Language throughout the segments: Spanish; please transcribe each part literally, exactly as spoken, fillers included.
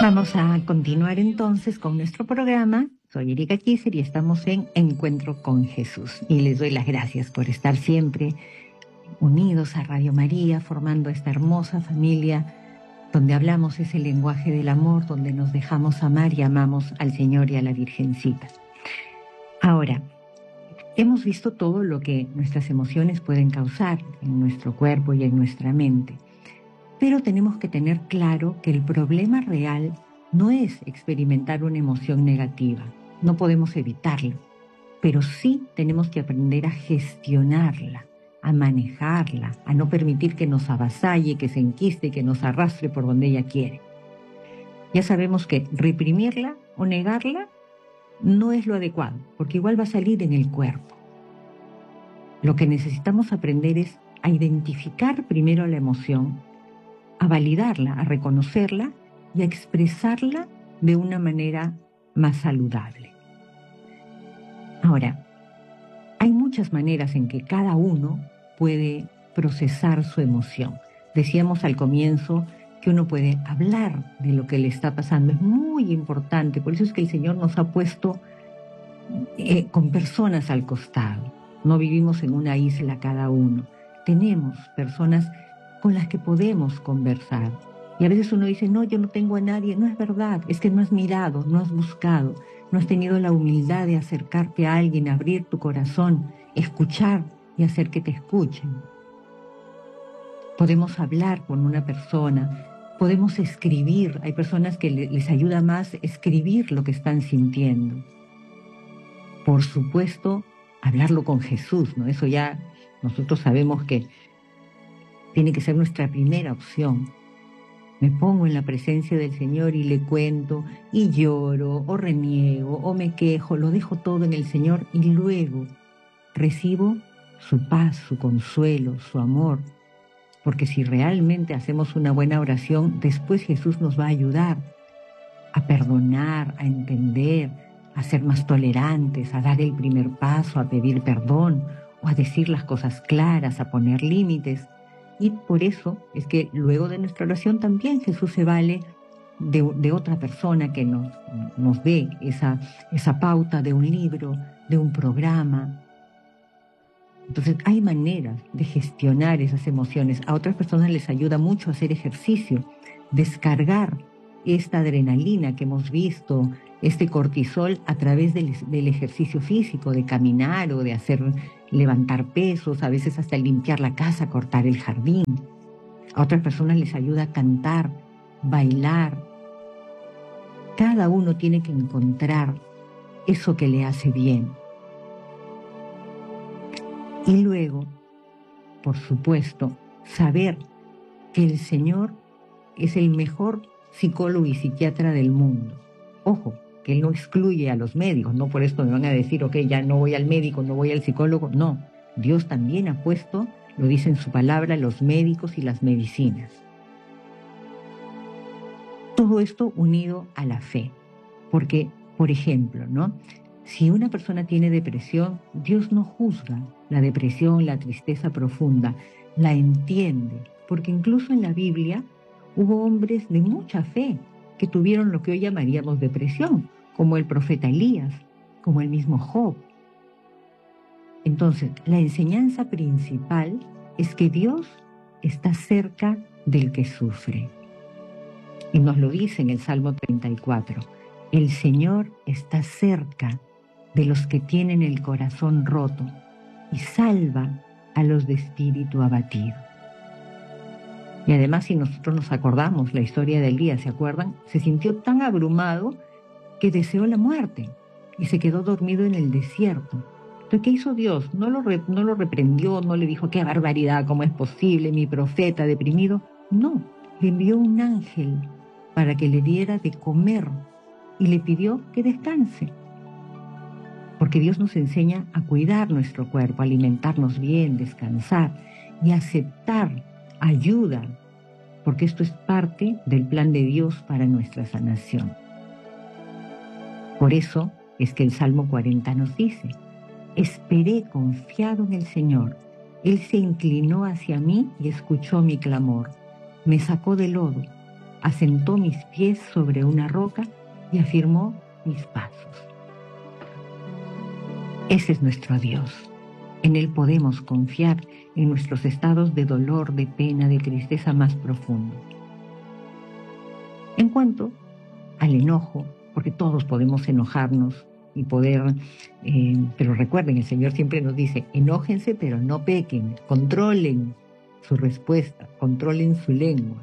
Vamos a continuar entonces con nuestro programa. Soy Erika Kisser y estamos en Encuentro con Jesús. Y les doy las gracias por estar siempre unidos a Radio María, formando esta hermosa familia donde hablamos ese lenguaje del amor, donde nos dejamos amar y amamos al Señor y a la Virgencita. Ahora, hemos visto todo lo que nuestras emociones pueden causar en nuestro cuerpo y en nuestra mente. Pero tenemos que tener claro que el problema real no es experimentar una emoción negativa. No podemos evitarlo, pero sí tenemos que aprender a gestionarla, a manejarla, a no permitir que nos avasalle, que se enquiste, que nos arrastre por donde ella quiere. Ya sabemos que reprimirla o negarla no es lo adecuado, porque igual va a salir en el cuerpo. Lo que necesitamos aprender es a identificar primero la emoción, a validarla, a reconocerla y a expresarla de una manera más saludable. Ahora, hay muchas maneras en que cada uno puede procesar su emoción. Decíamos al comienzo que uno puede hablar de lo que le está pasando. Es muy importante, por eso es que el Señor nos ha puesto eh, con personas al costado. No vivimos en una isla cada uno. Tenemos personas con las que podemos conversar. Y a veces uno dice, no, yo no tengo a nadie. No es verdad, es que no has mirado, no has buscado, no has tenido la humildad de acercarte a alguien, abrir tu corazón, escuchar y hacer que te escuchen. Podemos hablar con una persona, podemos escribir. Hay personas que les ayuda más escribir lo que están sintiendo. Por supuesto, hablarlo con Jesús, ¿no? Eso ya nosotros sabemos que tiene que ser nuestra primera opción. Me pongo en la presencia del Señor y le cuento, y lloro, o reniego, o me quejo, lo dejo todo en el Señor y luego recibo su paz, su consuelo, su amor. Porque si realmente hacemos una buena oración, después Jesús nos va a ayudar a perdonar, a entender, a ser más tolerantes, a dar el primer paso, a pedir perdón, o a decir las cosas claras, a poner límites. Y por eso es que luego de nuestra oración también Jesús se vale de, de otra persona que nos, nos dé esa, esa pauta de un libro, de un programa. Entonces hay maneras de gestionar esas emociones. A otras personas les ayuda mucho hacer ejercicio, descargar esta adrenalina que hemos visto, este cortisol a través del, del ejercicio físico, de caminar o de hacer levantar pesos, a veces hasta limpiar la casa, cortar el jardín. A otras personas les ayuda a cantar, bailar. Cada uno tiene que encontrar eso que le hace bien. Y luego, por supuesto, saber que el Señor es el mejor psicólogo y psiquiatra del mundo. Ojo, que Él no excluye a los médicos, no por esto me van a decir, ok, ya no voy al médico, no voy al psicólogo. No, Dios también ha puesto, lo dice en su palabra, los médicos y las medicinas. Todo esto unido a la fe, porque, por ejemplo, ¿no? Si una persona tiene depresión, Dios no juzga la depresión, la tristeza profunda, la entiende, porque incluso en la Biblia hubo hombres de mucha fe que tuvieron lo que hoy llamaríamos depresión, como el profeta Elías, como el mismo Job. Entonces, la enseñanza principal es que Dios está cerca del que sufre. Y nos lo dice en el Salmo treinta y cuatro. El Señor está cerca de los que tienen el corazón roto y salva a los de espíritu abatido. Y además, si nosotros nos acordamos la historia de Elías, ¿se acuerdan? Se sintió tan abrumado que deseó la muerte y se quedó dormido en el desierto. Entonces, ¿qué hizo Dios? No lo, re, no lo reprendió, no le dijo, qué barbaridad, ¿cómo es posible? Mi profeta deprimido. No, le envió un ángel para que le diera de comer y le pidió que descanse. Porque Dios nos enseña a cuidar nuestro cuerpo, a alimentarnos bien, descansar y aceptar ayuda, porque esto es parte del plan de Dios para nuestra sanación. Por eso es que el Salmo cuarenta nos dice, esperé confiado en el Señor, Él se inclinó hacia mí y escuchó mi clamor, me sacó del lodo, asentó mis pies sobre una roca y afirmó mis pasos. Ese es nuestro Dios. En Él podemos confiar en nuestros estados de dolor, de pena, de tristeza más profundos. En cuanto al enojo, porque todos podemos enojarnos y poder, eh, pero recuerden, el Señor siempre nos dice, enójense pero no pequen, controlen su respuesta, controlen su lengua.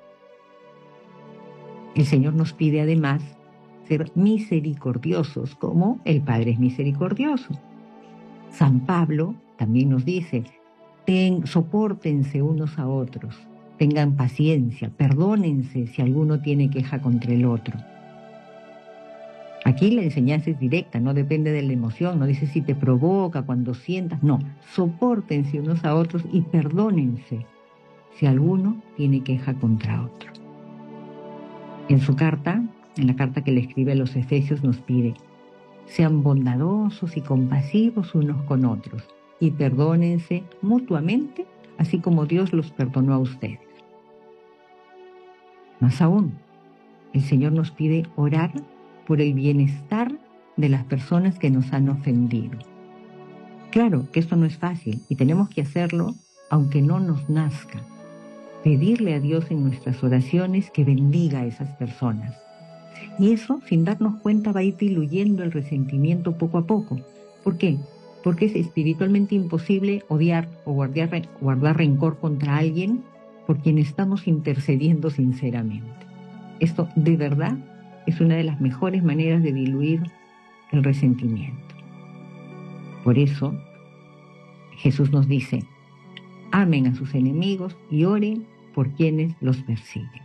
El Señor nos pide además ser misericordiosos, como el Padre es misericordioso. San Pablo también nos dice, ten, sopórtense unos a otros, tengan paciencia, perdónense si alguno tiene queja contra el otro. Aquí la enseñanza es directa, no depende de la emoción, no dice si te provoca, cuando sientas, no, sopórtense unos a otros y perdónense si alguno tiene queja contra otro. En su carta, en la carta que le escribe a los Efesios, nos pide, sean bondadosos y compasivos unos con otros y perdónense mutuamente, así como Dios los perdonó a ustedes. Más aún, el Señor nos pide orar por el bienestar de las personas que nos han ofendido. Claro que esto no es fácil y tenemos que hacerlo aunque no nos nazca. Pedirle a Dios en nuestras oraciones que bendiga a esas personas. Y eso, sin darnos cuenta, va a ir diluyendo el resentimiento poco a poco. ¿Por qué? Porque es espiritualmente imposible odiar o guardar, guardar rencor contra alguien por quien estamos intercediendo sinceramente. Esto de verdad es una de las mejores maneras de diluir el resentimiento. Por eso, Jesús nos dice, amen a sus enemigos y oren por quienes los persiguen.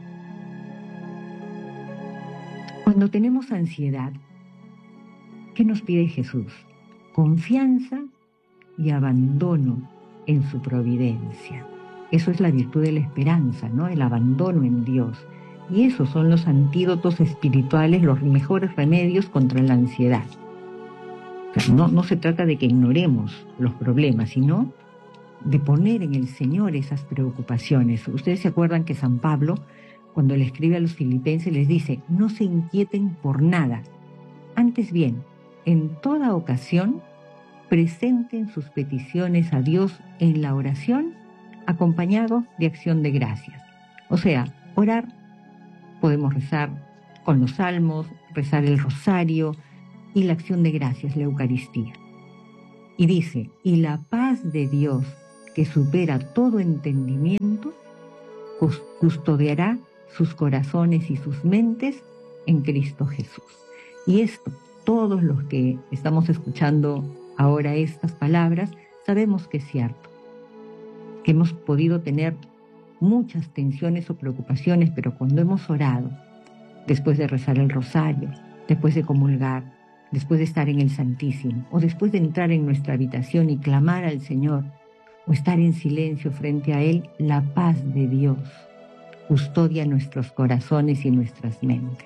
Cuando tenemos ansiedad, ¿qué nos pide Jesús? Confianza y abandono en su providencia. Eso es la virtud de la esperanza, ¿no? El abandono en Dios. Y esos son los antídotos espirituales, los mejores remedios contra la ansiedad. O sea, no, no se trata de que ignoremos los problemas, sino de poner en el Señor esas preocupaciones. Ustedes se acuerdan que San Pablo, cuando le escribe a los filipenses, les dice, no se inquieten por nada. Antes bien, en toda ocasión, presenten sus peticiones a Dios en la oración, acompañados de acción de gracias. O sea, orar, podemos rezar con los salmos, rezar el rosario y la acción de gracias, la Eucaristía. Y dice, y la paz de Dios, que supera todo entendimiento, custodiará sus corazones y sus mentes en Cristo Jesús. Y esto, todos los que estamos escuchando ahora estas palabras, sabemos que es cierto, que hemos podido tener muchas tensiones o preocupaciones, pero cuando hemos orado, después de rezar el rosario, después de comulgar, después de estar en el Santísimo, o después de entrar en nuestra habitación y clamar al Señor, o estar en silencio frente a Él, la paz de Dios custodia nuestros corazones y nuestras mentes.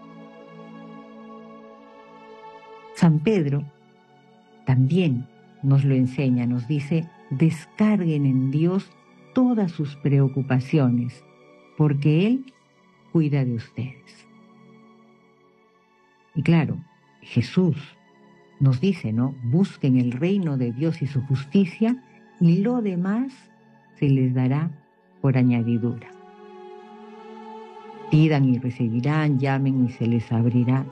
San Pedro también nos lo enseña, nos dice, descarguen en Dios todas sus preocupaciones, porque Él cuida de ustedes. Y claro, Jesús nos dice, ¿no? Busquen el reino de Dios y su justicia, y lo demás se les dará por añadidura. Pidan y recibirán, llamen y se les abrirá.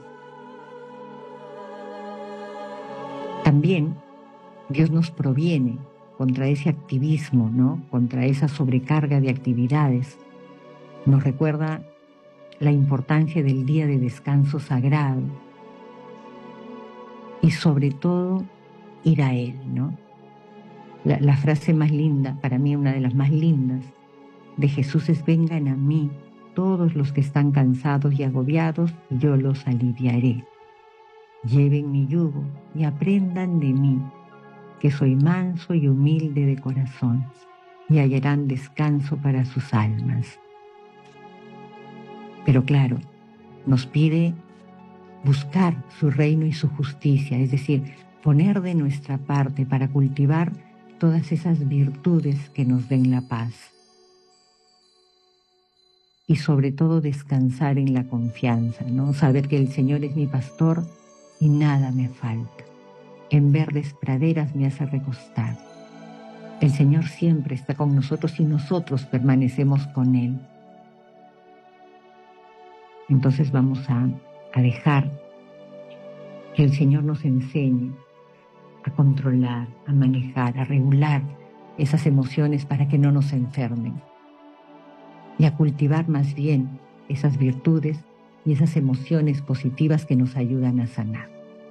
También Dios nos proviene contra ese activismo, ¿no? Contra esa sobrecarga de actividades. Nos recuerda la importancia del día de descanso sagrado y sobre todo ir a Él, ¿no? La, la frase más linda, para mí una de las más lindas, de Jesús es: vengan a mí todos los que están cansados y agobiados, y yo los aliviaré. Lleven mi yugo y aprendan de mí, que soy manso y humilde de corazón, y hallarán descanso para sus almas. Pero claro, nos pide buscar su reino y su justicia, es decir, poner de nuestra parte para cultivar todas esas virtudes que nos den la paz. y sobre todo descansar en la confianza, ¿no? Saber que el Señor es mi pastor y nada me falta. En verdes praderas me hace recostar. El Señor siempre está con nosotros y nosotros permanecemos con Él. Entonces vamos a, a dejar que el Señor nos enseñe a controlar, a manejar, a regular esas emociones para que no nos enfermen y a cultivar más bien esas virtudes y esas emociones positivas que nos ayudan a sanar.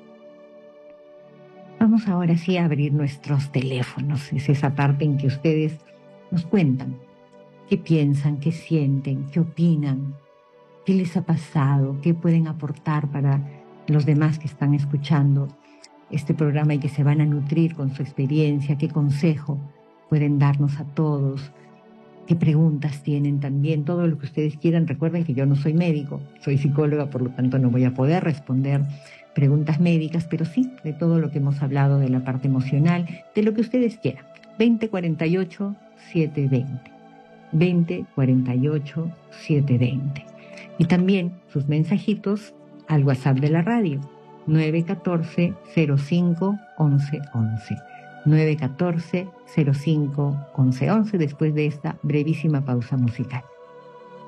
Vamos ahora sí a abrir nuestros teléfonos. Es esa parte en que ustedes nos cuentan qué piensan, qué sienten, qué opinan, qué les ha pasado, qué pueden aportar para los demás que están escuchando este programa y que se van a nutrir con su experiencia, qué consejo pueden darnos a todos, qué preguntas tienen también, todo lo que ustedes quieran. Recuerden que yo no soy médico, soy psicóloga, por lo tanto no voy a poder responder preguntas médicas, pero sí de todo lo que hemos hablado de la parte emocional, de lo que ustedes quieran. veinte cuarenta y ocho, setecientos veinte. veinte cuarenta y ocho, setecientos veinte. Y también sus mensajitos al WhatsApp de la radio, nueve uno cuatro, cero cinco, once once. nueve uno cuatro, cero cinco, once once, después de esta brevísima pausa musical.